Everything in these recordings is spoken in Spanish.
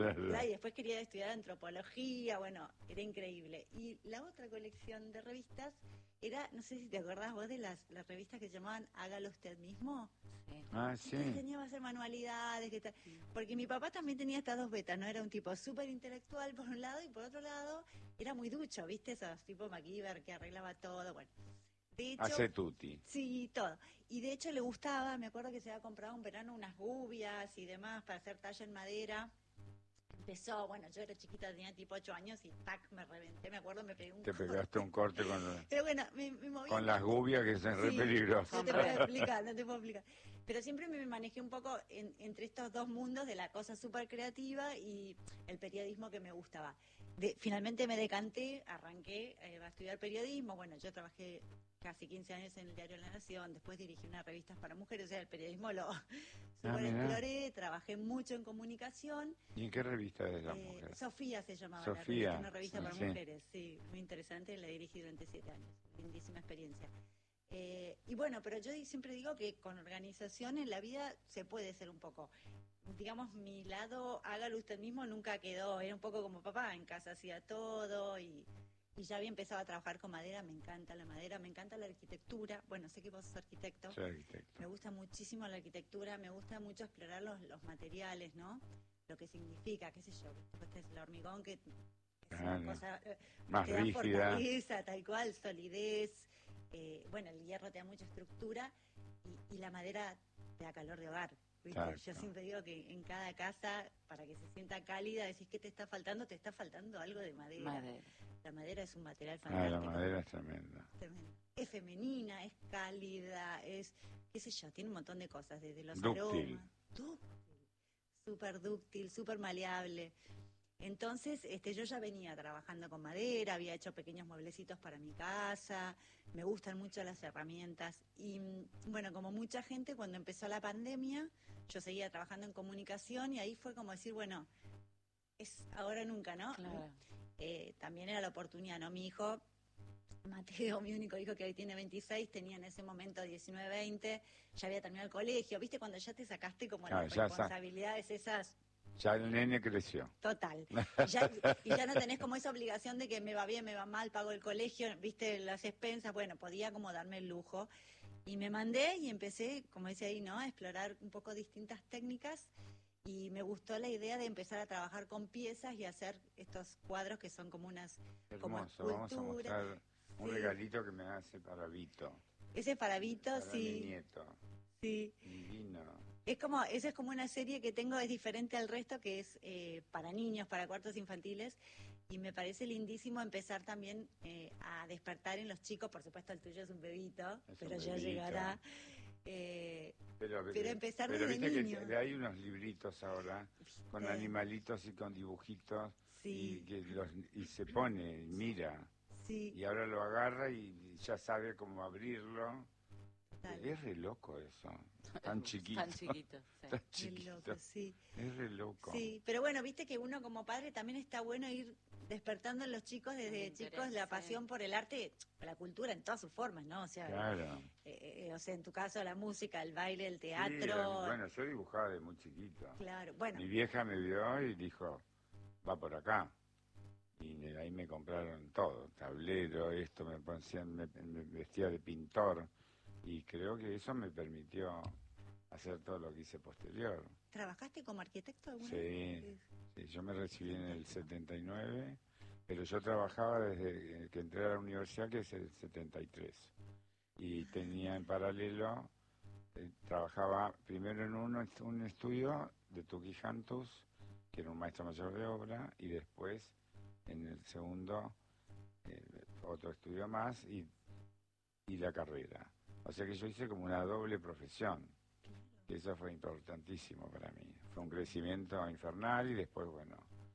Claro, y después quería estudiar antropología, bueno, era increíble. Y la otra colección de revistas era, no sé si te acordás vos de las revistas que se llamaban Hágalo Usted Mismo. Sí. Que te enseñaba a hacer manualidades, porque mi papá también tenía estas dos betas, ¿no? Era un tipo súper intelectual por un lado y por otro lado era muy ducho, ¿viste? Esos tipo MacGyver que arreglaba todo, bueno. De hecho, Hace tutti. sí, todo. Y de hecho le gustaba, me acuerdo que se había comprado un verano unas gubias y demás para hacer talla en madera. Empezó, bueno, yo era chiquita, tenía tipo 8 años y tac, me reventé, me acuerdo, me pegué un Te corte. pegaste un corte Pero bueno, me moví. con las gubias que son re peligrosas. No te puedo explicar, no te puedo explicar. Pero siempre me manejé un poco entre estos dos mundos de la cosa súper creativa y el periodismo que me gustaba. Finalmente me decanté, arranqué a estudiar periodismo. Bueno, yo trabajé casi 15 años en el diario La Nación, después dirigí unas revistas para mujeres, o sea, el periodismo lo super exploré, trabajé mucho en comunicación. ¿Y en qué revista de la mujer? Sofía se llamaba Sofía, la revista, una revista para sí. mujeres, sí, muy interesante, la dirigí durante 7 años, lindísima experiencia. Y bueno, pero yo siempre digo que con organización en la vida se puede ser un poco, digamos, mi lado, hágalo usted mismo, nunca quedó, era un poco como papá, en casa hacía todo y ya había empezado a trabajar con madera, me encanta la madera, me encanta la arquitectura, bueno, sé que vos sos arquitecto, Soy arquitecto. Me gusta muchísimo la arquitectura, me gusta mucho explorar los materiales, ¿no? Lo que significa, qué sé yo, este es el hormigón que es una cosa más que da rígida, fortaleza, tal cual, solidez, bueno, el hierro te da mucha estructura y la madera te da calor de hogar. Yo siempre digo que en cada casa, para que se sienta cálida, decís que te está faltando algo de madera. La madera es un material fantástico. La madera es tremenda. Es femenina, es cálida, es, qué sé yo, tiene un montón de cosas, desde los dúctil. aromas. Súper dúctil, súper maleable. Entonces, yo ya venía trabajando con madera, había hecho pequeños mueblecitos para mi casa, me gustan mucho las herramientas. Y bueno, como mucha gente, cuando empezó la pandemia, yo seguía trabajando en comunicación y ahí fue como decir, bueno, es ahora o nunca, ¿no? Claro. También era la oportunidad, ¿no? Mi hijo, Mateo, mi único hijo que hoy tiene 26, tenía en ese momento 19, 20, ya había terminado el colegio, ¿viste? Cuando ya te sacaste como las responsabilidades esas. Ya el nene creció. Total. Y ya no tenés como esa obligación de que me va bien, me va mal, pago el colegio, viste, las expensas. Bueno, podía como darme el lujo. Y me mandé y empecé, como decía ahí, ¿no? A explorar un poco distintas técnicas. Y me gustó la idea de empezar a trabajar con piezas y hacer estos cuadros que son como unas como esculturas. Vamos a mostrar un regalito que me hace para Vito. Ese para Vito, para sí. Mi nieto. Sí. Divino. Esa es como una serie que tengo, es diferente al resto, que es para niños, para cuartos infantiles, y me parece lindísimo empezar también a despertar en los chicos, por supuesto el tuyo es un bebito, pero ya llegará, pero empezar pero desde viste niño. Que hay unos libritos ahora, con animalitos y con dibujitos, sí. y se pone, mira, sí. Y ahora lo agarra y ya sabe cómo abrirlo. Dale. Es re loco eso. Tan chiquito. Tan chiquito, sí. Tan chiquito. Loco, sí. Es re loco. Sí, pero bueno, viste que uno como padre también está bueno ir despertando en los chicos desde chicos la pasión por el arte, por la cultura en todas sus formas, ¿no? O sea, claro. O sea, en tu caso la música, el baile, el teatro. Sí, bueno, yo dibujaba de muy chiquito. Claro, bueno. Mi vieja me vio y dijo, va por acá. Y ahí me compraron todo, tablero, esto, me vestía de pintor. Y creo que eso me permitió hacer todo lo que hice posterior. ¿Trabajaste como arquitecto alguna vez? Sí, yo me recibí en el 79, pero yo trabajaba desde que entré a la universidad, que es el 73. Y tenía en paralelo, trabajaba primero en un estudio de Tuquijantus, que era un maestro mayor de obra, y después en el segundo otro estudio más y la carrera. O sea que yo hice como una doble profesión, que eso fue importantísimo para mí. Fue un crecimiento infernal y después, bueno,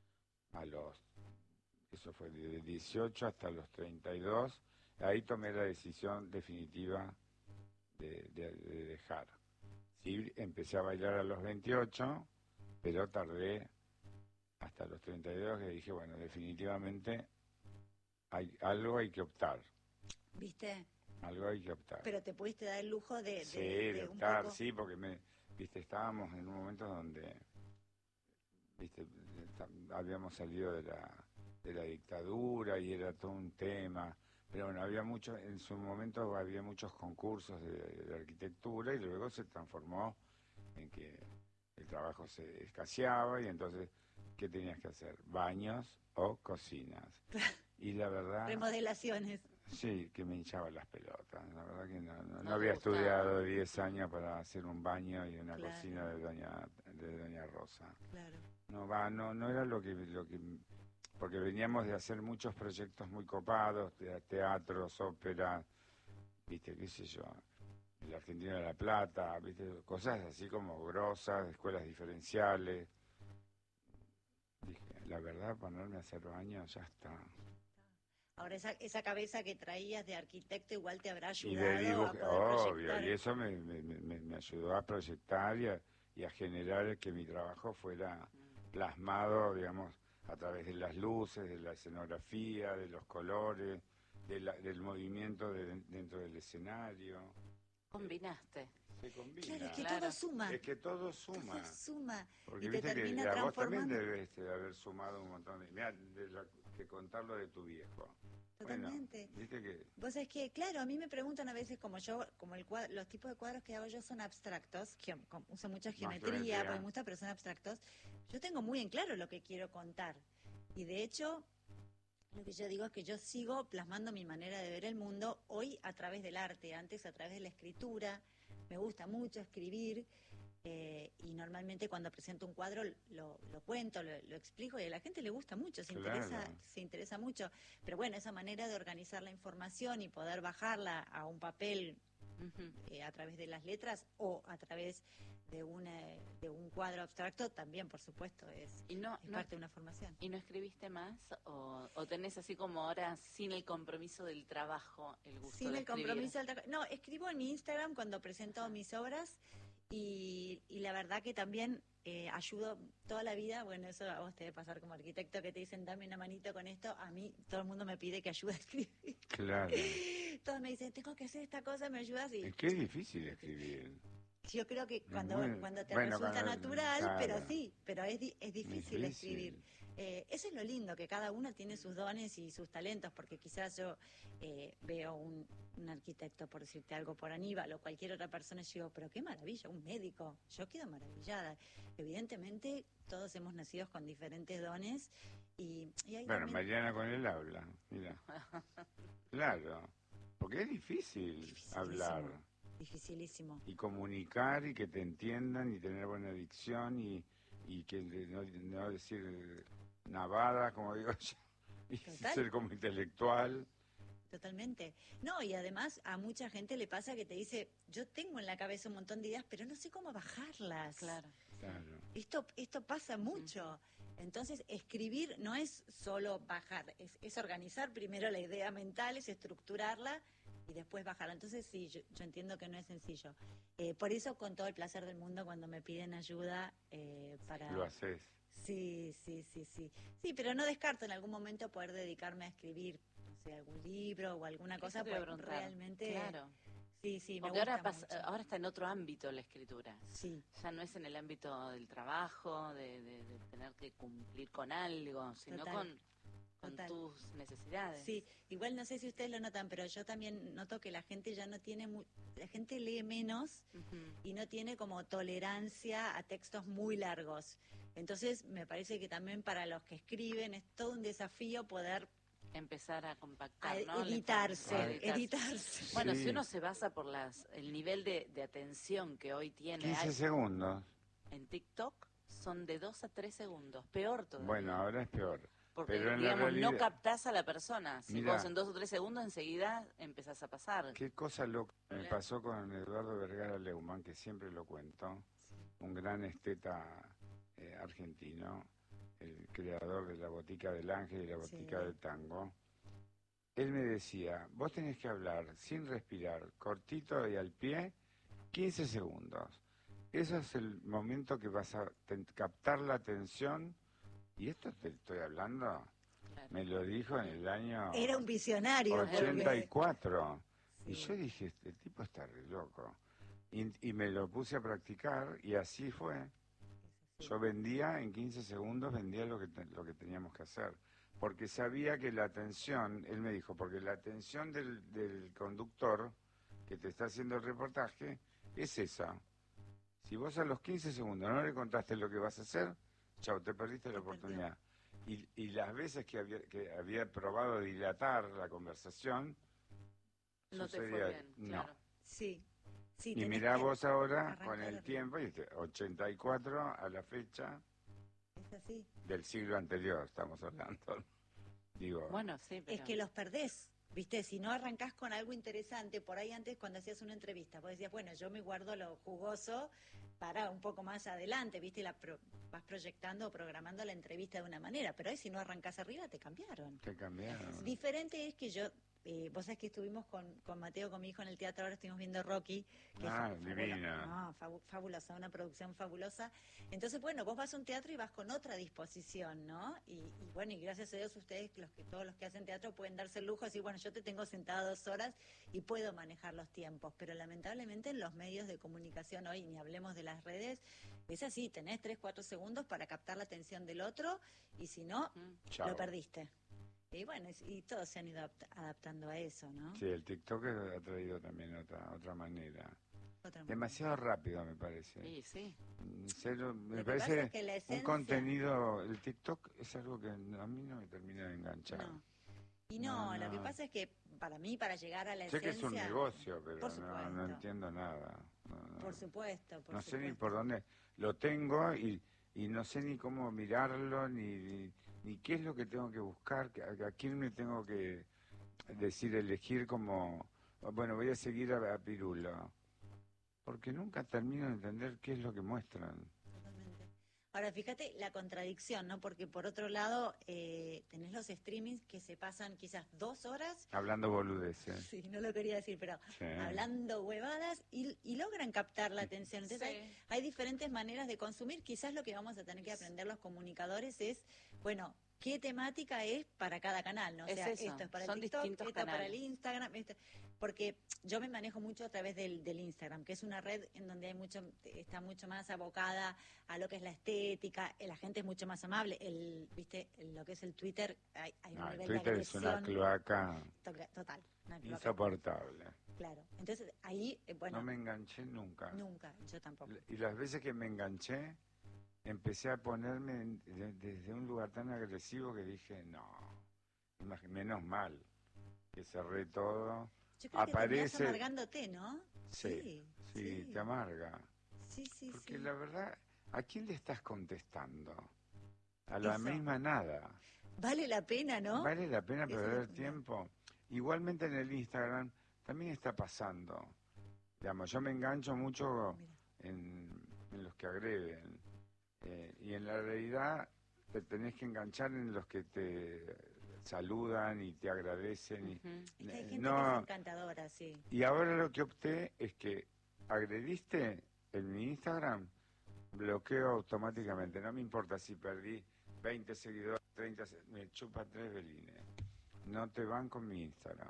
eso fue de 18 hasta los 32, ahí tomé la decisión definitiva de dejar. Sí, empecé a bailar a los 28, pero tardé hasta los 32 que dije, bueno, definitivamente algo hay que optar. ¿Viste? Algo hay que optar. Pero te pudiste dar el lujo de optar, un poco... sí, porque estábamos en un momento donde viste, habíamos salido de la dictadura y era todo un tema, pero bueno, había mucho, en su momento había muchos concursos de arquitectura y luego se transformó en que el trabajo se escaseaba y entonces, ¿qué tenías que hacer? Baños o cocinas. Y la verdad... Remodelaciones. Sí, que me hinchaba las pelotas. La verdad que no te había gustaba. estudiado 10 años para hacer un baño y una Claro. cocina de Doña Rosa. Claro. No era lo que... Porque veníamos de hacer muchos proyectos muy copados, teatros, óperas, viste, qué sé yo, el Argentino de la Plata, viste, cosas así como grosas, escuelas diferenciales. Dije, la verdad, ponerme a hacer baños, ya está. Ahora esa cabeza que traías de arquitecto igual te habrá Y de ayudado a dibujo, poder obvio, proyectar. y eso me ayudó a proyectar y a generar que mi trabajo fuera plasmado, digamos, a través de las luces, de la escenografía, de los colores, del movimiento dentro del escenario. Combinaste. Se combina. Claro, es que Claro. todo suma. Es que todo suma. Todo suma. Porque Y te viste que termina a vos también transformando. debes de haber sumado un montón de... Mirá, que contarlo de tu viejo. Totalmente. Bueno, viste que... Vos sabés que, claro, a mí me preguntan a veces, como los tipos de cuadros que hago yo son abstractos, uso mucha geometría, geometría. porque me gusta, pero son abstractos. Yo tengo muy en claro lo que quiero contar. Y de hecho, lo que yo digo es que yo sigo plasmando mi manera de ver el mundo hoy a través del arte, antes a través de la escritura. Me gusta mucho escribir. Y normalmente cuando presento un cuadro lo cuento, lo explico y a la gente le gusta mucho, Claro. se interesa mucho. Pero bueno, esa manera de organizar la información y poder bajarla a un papel a través de las letras o a través de un cuadro abstracto también, por supuesto, es parte de una formación. ¿Y no escribiste más? ¿O tenés así como ahora, sin el compromiso del trabajo, el gusto Sin de el escribir? compromiso del trabajo. No, escribo en Instagram cuando presento mis obras. Y la verdad que también ayudo toda la vida, bueno, eso a vos te debe pasar como arquitecto, que te dicen dame una manito con esto, a mí todo el mundo me pide que ayude a escribir. Claro. Todos me dicen, tengo que hacer esta cosa, ¿me ayudas? Y Es que es difícil escribir. yo creo que cuando te Bueno, resulta natural, claro. pero sí, pero es difícil Difícil. escribir. Eso es lo lindo, que cada uno tiene sus dones y sus talentos, porque quizás yo veo un arquitecto, por decirte algo, por Aníbal o cualquier otra persona, y yo digo, pero qué maravilla, un médico, yo quedo maravillada. Evidentemente, todos hemos nacido con diferentes dones y hay Bueno, también... Mariana con él habla, mira. Claro, porque es difícil hablar Dificilísimo. y comunicar y que te entiendan y tener buena dicción y que no decir navada, como digo yo, y Total. ser como intelectual. Totalmente. No, y además a mucha gente le pasa que te dice, yo tengo en la cabeza un montón de ideas, pero no sé cómo bajarlas. Claro. Claro. Esto pasa mucho. Entonces, escribir no es solo bajar, es organizar primero la idea mental, es estructurarla y después bajarla. Entonces, sí, yo entiendo que no es sencillo. Por eso, con todo el placer del mundo, cuando me piden ayuda para... Lo haces. Sí. Sí, pero no descarto en algún momento poder dedicarme a escribir, no sé, algún libro o alguna cosa, Eso te iba a porque preguntar. realmente... Claro. Sí, me Porque gusta ahora, mucho. ahora está en otro ámbito la escritura. Sí. Ya no es en el ámbito del trabajo, de tener que cumplir con algo, sino Total. con Total. tus necesidades. Sí, igual no sé si ustedes lo notan, pero yo también noto que la gente ya no tiene... la gente lee menos y no tiene como tolerancia a textos muy largos. Entonces, me parece que también para los que escriben es todo un desafío poder Empezar a compactar, ¿no? editarse. Bueno, Sí. si uno se basa por el nivel de atención que hoy tiene 15 segundos. en TikTok, son de 2 a 3 segundos. Peor todavía. Bueno, ahora es peor. Porque, pero en la digamos, realidad- no captás a la persona. Si Mirá. vos en 2 o 3 segundos enseguida empezás a pasar. Qué cosa loca me Hola. pasó con Eduardo Vergara Leumann, que siempre lo cuento, un gran esteta argentino, el creador de la Botica del Ángel y la Botica del Tango. Él me decía, vos tenés que hablar sin respirar, cortito y al pie, 15 segundos. Eso es el momento que vas a captar la atención. Y esto te estoy hablando, Claro. me lo dijo en el año Era un visionario. 84. Sí. Y yo dije, este tipo está re loco. Y me lo puse a practicar y así fue. Sí. Yo vendía, en 15 segundos vendía lo que teníamos que hacer. Porque sabía que la atención, él me dijo, porque la atención del conductor que te está haciendo el reportaje es esa. Si vos a los 15 segundos no le contaste lo que vas a hacer, chao, te perdiste la oportunidad. Y las veces que había probado dilatar la conversación, No te sucedía, fue bien, no. claro. Sí. Sí, Y tenés mirá que vos ahora, arrancar con el arriba. tiempo, 84 a la fecha Es así. del siglo anterior, estamos hablando. Digo, Bueno, sí, pero... Es que los perdés, ¿viste? Si no arrancás con algo interesante, por ahí antes cuando hacías una entrevista, vos decías, bueno, yo me guardo lo jugoso para un poco más adelante, ¿viste? Vas proyectando o programando la entrevista de una manera, pero ahí si no arrancás arriba te cambiaron. te cambiaron. Diferente es que yo, vos sabés que estuvimos con Mateo, con mi hijo en el teatro, ahora estuvimos viendo Rocky, que Divina. fabulosa, una producción fabulosa. Entonces, bueno, vos vas a un teatro y vas con otra disposición, ¿no? Y bueno, y gracias a Dios ustedes, todos los que hacen teatro pueden darse el lujo de decir, bueno, yo te tengo sentada 2 horas y puedo manejar los tiempos, pero lamentablemente en los medios de comunicación hoy, ni hablemos de las redes, es así, tenés 3, 4 segundos para captar la atención del otro y si no, Chao. lo perdiste. Y bueno, y todos se han ido adaptando a eso, ¿no? Sí, el TikTok ha traído también otra manera. Otra manera. Demasiado rápido, me parece. Sí, sí. Cero, me Lo que pasa parece es que la un esencia- contenido, el TikTok es algo que a mí no me termina de enganchar. No. Y no, No, lo que no. pasa es que para mí, para llegar a la Sé esencia... que es un negocio, pero Por no supuesto. entiendo nada. No. Por supuesto, por No sé supuesto. ni por dónde lo tengo y no sé ni cómo mirarlo, ni qué es lo que tengo que buscar, a quién me tengo que elegir como, bueno, voy a seguir a Pirulo. Porque nunca termino de entender qué es lo que muestran. Totalmente. Ahora, fíjate la contradicción, ¿no? Porque por otro lado, tenés los streamings que se pasan quizás 2 horas, Hablando boludeces. sí, no lo quería decir, pero Sí. hablando huevadas y logran captar la atención. Entonces Sí. hay diferentes maneras de consumir. Quizás lo que vamos a tener que aprender los comunicadores es, bueno, ¿qué temática es para cada canal? ¿No? O Es sea, eso, esto es para son el TikTok, distintos esto para el canales. Instagram, porque yo me manejo mucho a través del Instagram, que es una red en donde está mucho más abocada a lo que es la estética, la gente es mucho más amable, lo que es el Twitter, hay un No, el nivel Twitter de es una agresión cloaca total, una cloaca, insoportable. claro. Entonces ahí, bueno, No me enganché nunca. nunca, yo tampoco. Y las veces que me enganché, empecé a ponerme desde un lugar tan agresivo que dije, no, menos mal que cerré todo. Yo creo que terminás Aparece, amargándote, ¿no? sí, te amarga. Sí. Porque la verdad, ¿a quién le estás contestando? A la Eso. misma nada. Vale la pena, ¿no? ¿Vale la pena Eso es perder lo que- tiempo? Igualmente en el Instagram también está pasando. Digamos, yo me engancho mucho Mira. en los que agreden. Y en la realidad te tenés que enganchar en los que te saludan y te agradecen. Ujú. Es que hay gente que No, es encantadora, sí. y ahora lo que opté es que agrediste en mi Instagram, bloqueo automáticamente. No me importa si perdí 20 seguidores, 30, me chupa 3 velines. No te van con mi Instagram.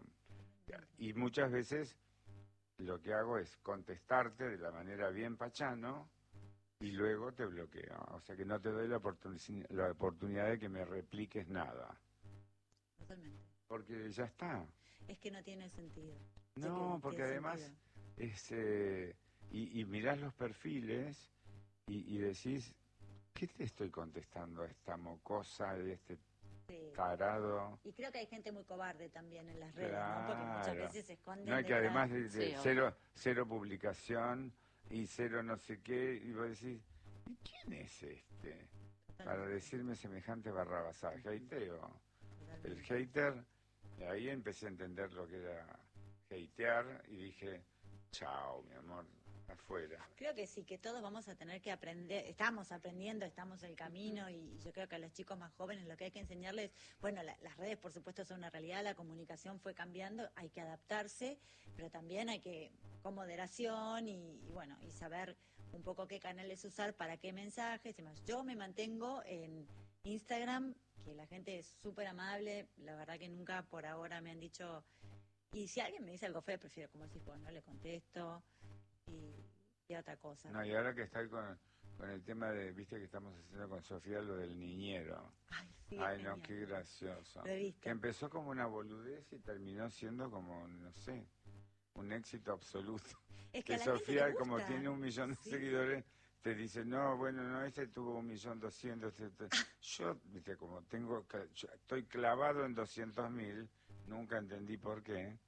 Y muchas veces lo que hago es contestarte de la manera bien pachano y luego te bloqueo. O sea que no te doy la oportunidad de que me repliques nada. Totalmente. Porque ya está. Es que no tiene sentido. No, ¿Qué porque además sentido? y mirás los perfiles y decís, ¿qué te estoy contestando a esta mocosa de este Sí. tarado? Y creo que hay gente muy cobarde también en las redes, ¿no? Porque muchas Claro. veces se esconden. No, y que detrás- además de Sí, cero publicación y cero no sé qué, y vos decís, ¿y quién es este? Para decirme semejante barrabasada, hateo. El hater, ahí empecé a entender lo que era hatear y dije, chao, mi amor, afuera. Creo que sí, que todos vamos a tener que aprender, estamos aprendiendo, estamos en el camino y yo creo que a los chicos más jóvenes lo que hay que enseñarles, bueno, las redes por supuesto son una realidad, la comunicación fue cambiando, hay que adaptarse, pero también hay que, con moderación y bueno, y saber un poco qué canales usar, para qué mensajes y más. Yo me mantengo en Instagram, que la gente es súper amable, la verdad que nunca por ahora me han dicho, y si alguien me dice algo feo, prefiero, como decís vos, no le contesto y otra cosa. No, y ahora que estoy con el tema de, viste que estamos haciendo con Sofía lo del niñero. Ay, sí, Ay, no, genial. qué gracioso. Lo he visto. Que empezó como una boludez y terminó siendo como, no sé, un éxito absoluto. Es que a Que la gente Sofía, le como gusta. tiene 1 millón de Sí. seguidores, te dice, no, bueno, no, este tuvo 1.200.000. Yo, viste, como yo estoy clavado en 200.000, nunca entendí por qué.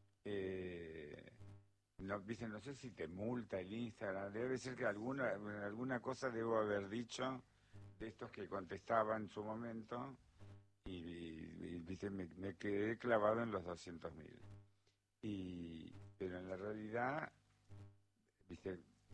No, viste, no sé si te multa el Instagram, debe ser que alguna cosa debo haber dicho de estos que contestaba en su momento viste, me quedé clavado en los 200.000. Pero en la realidad, viste,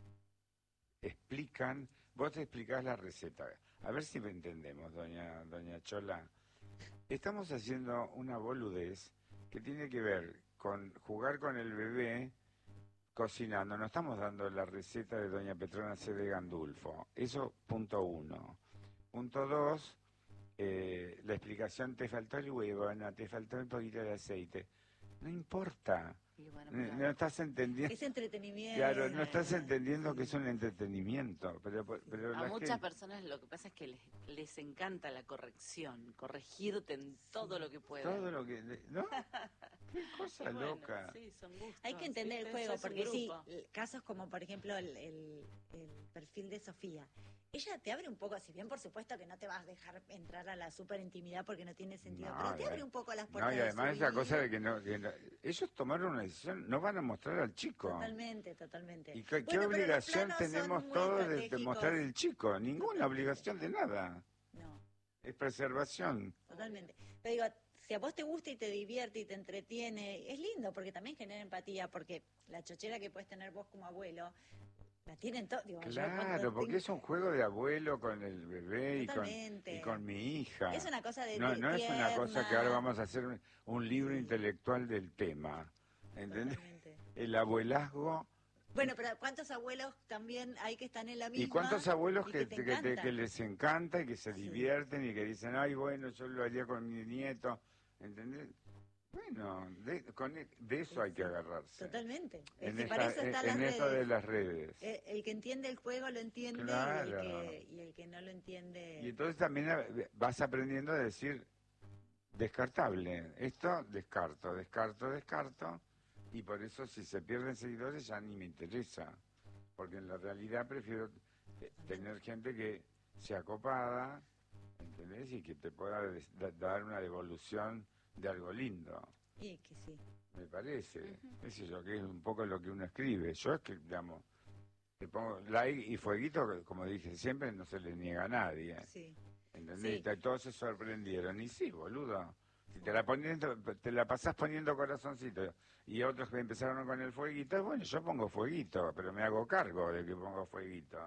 vos te explicás la receta. A ver si me entendemos, doña Chola. Estamos haciendo una boludez que tiene que ver con jugar con el bebé cocinando. No estamos dando la receta de doña Petrona C. de Gandulfo. Eso, punto 1. Punto 2, la explicación, te faltó el huevo, no, te faltó un poquito de aceite. No importa. Y bueno, No estás entendiendo. Es entretenimiento. Claro, no estás entendiendo que es un entretenimiento. Pero a la muchas gente, personas lo que pasa es que les encanta la corrección, corregirte en todo lo que puedan. todo lo que... ¿No? Qué cosa Y bueno, loca. sí, son gustos, Hay que entender el ¿viste? juego, Eso es un porque sí, grupo. casos como por ejemplo el perfil de Sofía. Ella te abre un poco, si bien por supuesto que no te vas a dejar entrar a la súper intimidad porque no tiene sentido, No, pero te abre un poco las puertas. No, y además de su esa cosa vida. de que no, ellos tomaron una decisión, no van a mostrar al chico. Totalmente. ¿Y qué Bueno, pero los obligación planos son tenemos muy todos de estratégicos. mostrar el chico? Ninguna Totalmente. obligación de nada. No, Es preservación. totalmente. Pero digo, si a vos te gusta y te divierte y te entretiene, es lindo porque también genera empatía, porque la chochera que puedes tener vos como abuelo, la tienen todos. Claro, porque es un juego de abuelo con el bebé Totalmente. y con mi hija. Es una cosa de No es una tierna. cosa que ahora vamos a hacer un libro intelectual del tema. ¿Entendés? Totalmente. El abuelazgo. Bueno, pero ¿cuántos abuelos también hay que están en la misma? ¿Y cuántos abuelos y que te encanta? les encanta y que se Sí. divierten y que dicen, ay, bueno, yo lo haría con mi nieto? ¿Entendés? Bueno, de eso hay que agarrarse. Totalmente. Es En, que para eso están las esto de redes. las redes. El que entiende el juego lo entiende Claro. y el que no lo entiende... Y entonces también vas aprendiendo a decir descartable. Esto descarto. Y por eso si se pierden seguidores ya ni me interesa. Porque en la realidad prefiero tener gente que sea copada, ¿entendés? Y que te pueda dar una devolución de algo lindo. Y que sí. Me parece. Qué sé yo, que es un poco lo que uno escribe. Yo es que, digamos, te pongo like y fueguito, como dije siempre, no se le niega a nadie. Sí. ¿Entendés? Sí. Todos se sorprendieron. Y sí, boludo. Si te la pasás poniendo corazoncito y otros que empezaron con el fueguito, bueno, yo pongo fueguito, pero me hago cargo de que pongo fueguito.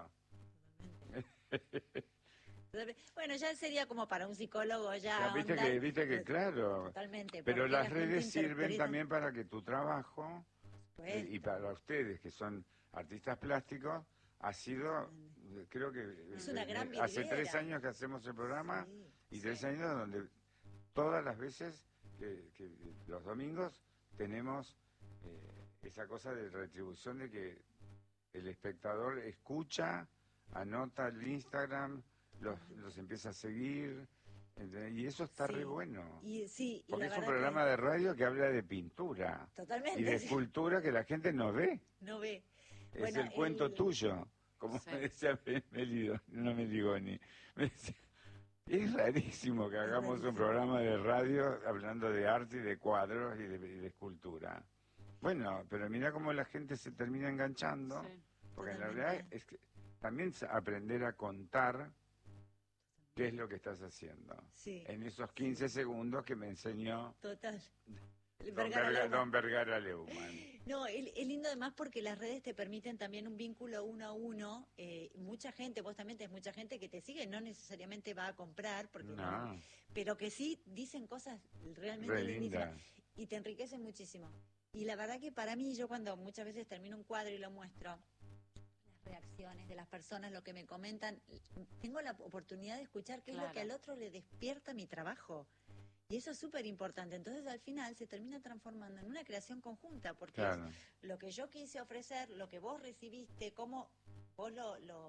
Bueno, ya sería como para un psicólogo ya. Viste que claro. Totalmente. Pero porque las la gente redes sirven interpreta- también para que tu trabajo, Pues, y para ustedes que son artistas plásticos, ha sido, creo que Es una gran hace vidriera. 3 años que hacemos el programa sí. y 3 años donde todas las veces que los domingos tenemos esa cosa de retribución de que el espectador escucha, anota el Instagram, los empieza a seguir, ¿entendés? Y eso está Sí. re bueno. Y sí, y Porque la es un verdad programa que de radio que habla de pintura totalmente y de sí, escultura que la gente no ve. no ve. Es Bueno, el cuento tuyo, como Sí. me decía Meligoni. Me decía, es rarísimo que hagamos un rarísimo. programa de radio hablando de arte y de cuadros y de escultura. Bueno, pero mira cómo la gente se termina enganchando, Sí. porque en la Totalmente. realidad es que también aprender a contar qué es lo que estás haciendo. Sí, En esos 15 segundos que me enseñó total. Don Vergara Leumann. No, es lindo además porque las redes te permiten también un vínculo uno a uno. Mucha gente, vos también tenés mucha gente que te sigue, no necesariamente va a comprar, porque No, pero que sí dicen cosas realmente re lindísimas linda. y te enriquecen muchísimo. Y la verdad que para mí, yo cuando muchas veces termino un cuadro y lo muestro, las reacciones de las personas, lo que me comentan, tengo la oportunidad de escuchar qué es lo que Claro. al otro le despierta mi trabajo. Y eso es súper importante. Entonces, al final, se termina transformando en una creación conjunta, porque Claro. es lo que yo quise ofrecer, lo que vos recibiste, cómo vos lo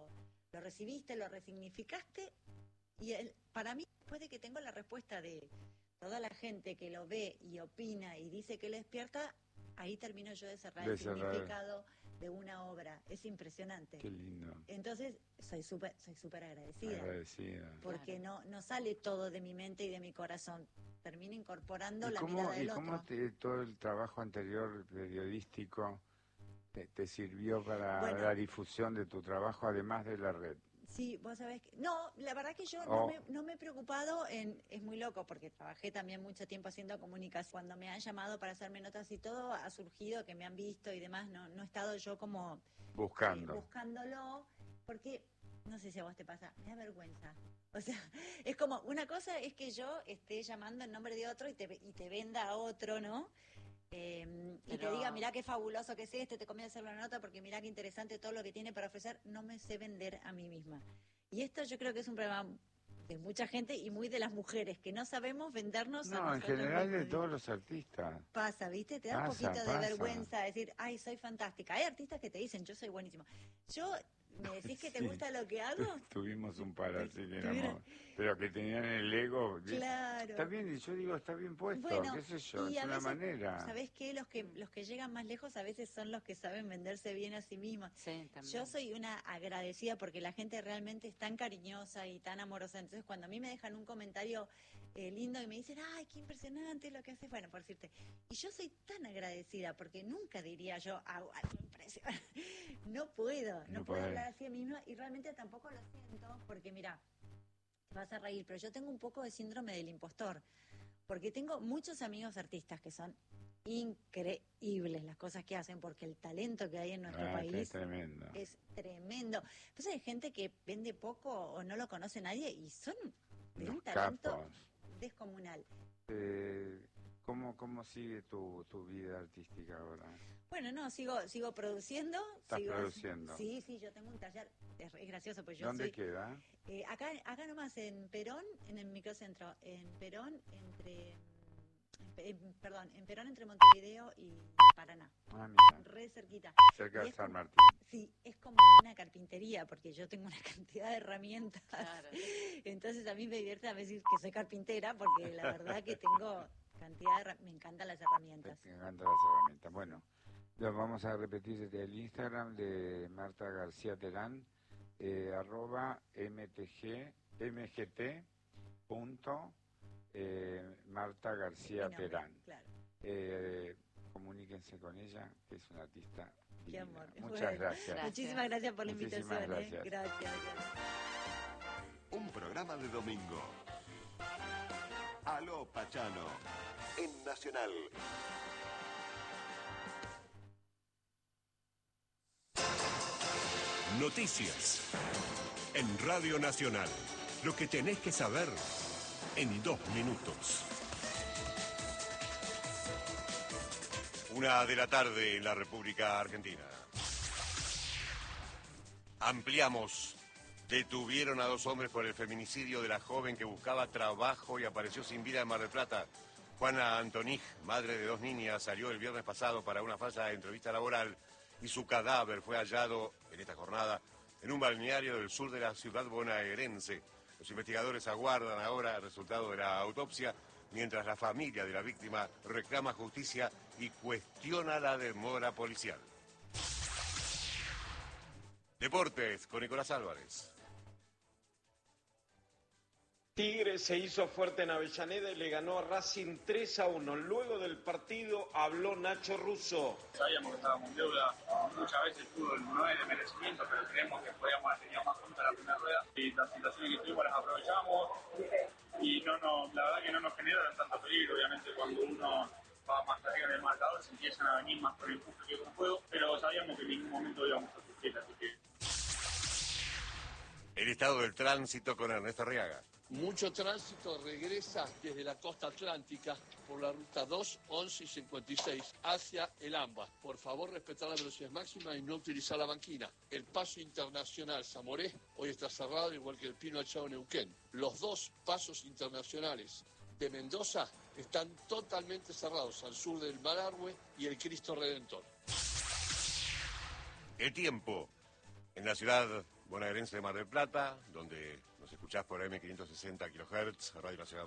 lo recibiste, lo resignificaste, y para mí, después de que tengo la respuesta de toda la gente que lo ve y opina y dice que le despierta, ahí termino yo de cerrar el significado de una obra. Es impresionante. Qué lindo. Entonces, soy súper agradecida. Porque claro. no sale todo de mi mente y de mi corazón. Termino incorporando la mirada del otro. ¿Y cómo todo el trabajo anterior periodístico te sirvió para la difusión de tu trabajo, además de la red? Sí, vos sabés que... No, la verdad que yo no me he preocupado en... Es muy loco, porque trabajé también mucho tiempo haciendo comunicación. Cuando me han llamado para hacerme notas y todo, ha surgido que me han visto y demás. No he estado yo como... buscándolo, porque... No sé si a vos te pasa, me da vergüenza. O sea, es como... Una cosa es que yo esté llamando en nombre de otro y te venda a otro, ¿no? Y te diga, mirá qué fabuloso que es te conviene hacer una nota porque mirá qué interesante todo lo que tiene para ofrecer. No me sé vender a mí misma. Y esto yo creo que es un problema de mucha gente y muy de las mujeres, que no sabemos vendernos a nosotros. No, en general de todos los artistas. Pasa, ¿viste? Te da un poquito de vergüenza decir, ay, soy fantástica. Hay artistas que te dicen, yo soy buenísimo. ¿Me decís que te gusta lo que hago? Tuvimos un par así que éramos, pero que tenían el ego. Claro. Está bien, y yo digo, está bien puesto, bueno, qué sé yo, y es una manera. ¿Sabés qué? Los que llegan más lejos a veces son los que saben venderse bien a sí mismos. Sí, también. Yo soy una agradecida porque la gente realmente es tan cariñosa y tan amorosa. Entonces, cuando a mí me dejan un comentario lindo y me dicen, ay, qué impresionante lo que haces, bueno, por decirte. Y yo soy tan agradecida porque nunca diría yo, algo impresionante. No puedo hablar así a mí misma y realmente tampoco lo siento porque, mira, te vas a reír, pero yo tengo un poco de síndrome del impostor, porque tengo muchos amigos artistas que son increíbles las cosas que hacen, porque el talento que hay en nuestro país es tremendo. Es tremendo. Pues hay gente que vende poco o no lo conoce nadie y son de un talento descomunal. ¿Cómo sigue tu vida artística ahora? Bueno, sigo produciendo. ¿Estás produciendo? Sí, yo tengo un taller, es gracioso, pues yo ¿Dónde queda? Acá nomás, en Perón, en el microcentro, en Perón, en Perón entre Montevideo y Paraná. Ah, mira. Re cerquita. Cerca de San Martín. Sí, es como una carpintería, porque yo tengo una cantidad de herramientas. Claro. Entonces a mí me divierte a decir que soy carpintera, porque la verdad que tengo me encantan las herramientas. Me encantan las herramientas. Bueno, vamos a repetir el Instagram de Marta García Terán, @mgt.Marta García Terán. Claro. Comuníquense con ella, que es una artista divina. Qué amor. Muchas gracias. Muchísimas gracias por la invitación. Gracias. Gracias. Un programa de domingo. Aló Pachano, en Nacional. Noticias. En Radio Nacional. Lo que tenés que saber en 2 minutos. 1 de la tarde en la República Argentina. Ampliamos. Detuvieron a 2 hombres por el feminicidio de la joven que buscaba trabajo y apareció sin vida en Mar del Plata. Juana Antonij, madre de 2 niñas, salió el viernes pasado para una falsa entrevista laboral y su cadáver fue hallado en esta jornada en un balneario del sur de la ciudad bonaerense. Los investigadores aguardan ahora el resultado de la autopsia, mientras la familia de la víctima reclama justicia y cuestiona la demora policial. Deportes con Nicolás Álvarez. Tigre se hizo fuerte en Avellaneda y le ganó a Racing 3-1. Luego del partido habló Nacho Russo. Sabíamos que estábamos en deuda, muchas veces el fútbol no es de merecimiento, pero creemos que podíamos haber tenido más puntos en la primera rueda. Y las situaciones que tuvimos las aprovechamos y la verdad que no nos generan tanto peligro. Obviamente cuando uno va más arriba en el marcador se empiezan a venir más por el empuje que con el juego, pero sabíamos que en ningún momento íbamos a sufrir, así que... El estado del tránsito con Ernesto Arriaga. Mucho tránsito regresa desde la costa atlántica por la ruta 2, 11 y 56 hacia el AMBA. Por favor, respetar la velocidad máxima y no utilizar la banquina. El paso internacional Zamoré hoy está cerrado, igual que el Pino Achao Neuquén. Los 2 pasos internacionales de Mendoza están totalmente cerrados, al sur del Malargüe y el Cristo Redentor. El tiempo en la ciudad bonaerense de Mar del Plata, donde nos escuchás por AM 560 kHz, Radio Nacional